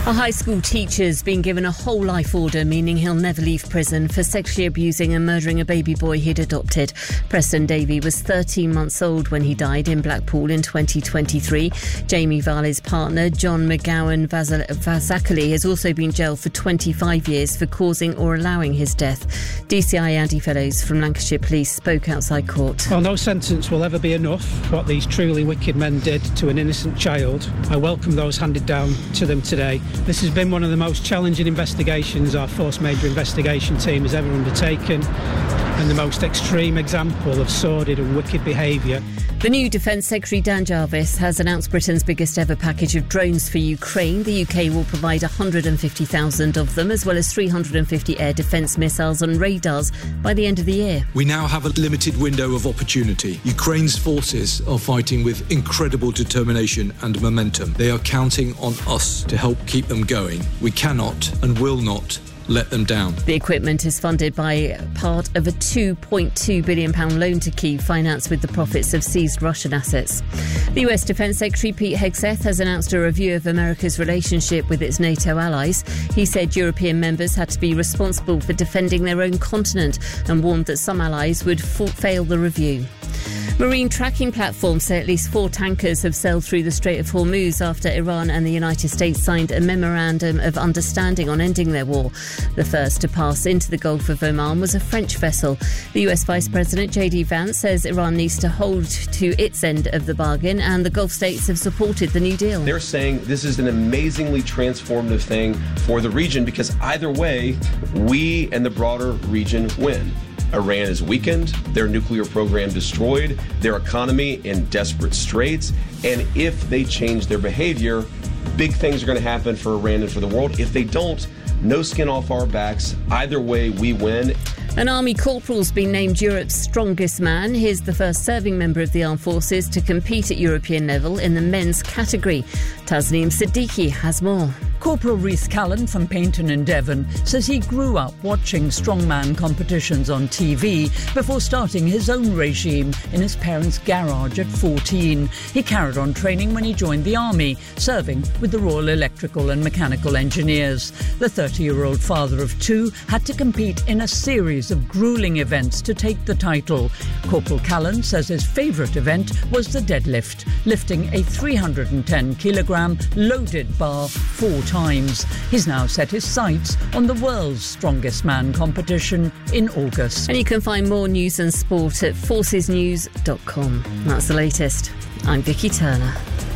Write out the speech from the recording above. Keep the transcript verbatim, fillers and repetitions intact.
A high school teacher's been given a whole life order, meaning he'll never leave prison for sexually abusing and murdering a baby boy he'd adopted. Preston Davey was thirteen months old when he died in Blackpool in twenty twenty-three. Jamie Varley's partner, John McGowan Vazakali, has also been jailed for twenty-five years for causing or allowing his death. D C I Andy Fellows from Lancashire Police spoke outside court. Well, no sentence will ever be enough for what these truly wicked men did to an innocent child. I welcome those handed down to them today. This has been one of the most challenging investigations our Force Major investigation team has ever undertaken, and the most extreme example of sordid and wicked behaviour. The new Defence Secretary Dan Jarvis has announced Britain's biggest ever package of drones for Ukraine. The U K will provide one hundred fifty thousand of them, as well as three hundred fifty air defence missiles and radars by the end of the year. We now have a limited window of opportunity. Ukraine's forces are fighting with incredible determination and momentum. They are counting on us to help keep them going. We cannot and will not let them down. The equipment is funded by part of a two point two billion pounds loan to Kyiv, financed with the profits of seized Russian assets. The U S Defence Secretary Pete Hegseth has announced a review of America's relationship with its NATO allies. He said European members had to be responsible for defending their own continent and warned that some allies would fa- fail the review. Marine tracking platforms say at least four tankers have sailed through the Strait of Hormuz after Iran and the United States signed a memorandum of understanding on ending their war. The first to pass into the Gulf of Oman was a French vessel. The U S Vice President J D Vance says Iran needs to hold to its end of the bargain, and the Gulf states have supported the new deal. They're saying this is an amazingly transformative thing for the region because either way, we and the broader region win. Iran is weakened, their nuclear program destroyed, their economy in desperate straits, and if they change their behavior, big things are going to happen for Iran and for the world. If they don't, no skin off our backs. Either way, we win. An army corporal's been named Europe's strongest man. He's the first serving member of the armed forces to compete at European level in the men's category. Tasneem Siddiqui has more. Corporal Rhys Callan from Paynton in Devon says he grew up watching strongman competitions on T V before starting his own regime in his parents' garage at fourteen. He carried on training when he joined the army, serving with the Royal Electrical and Mechanical Engineers. The thirty-year-old father of two had to compete in a series of gruelling events to take the title. Corporal Callan says his favourite event was the deadlift, lifting a three hundred ten kilogram loaded bar four times. He's now set his sights on the world's strongest man competition in August. And you can find more news and sport at forces news dot com. That's the latest. I'm Vicky Turner.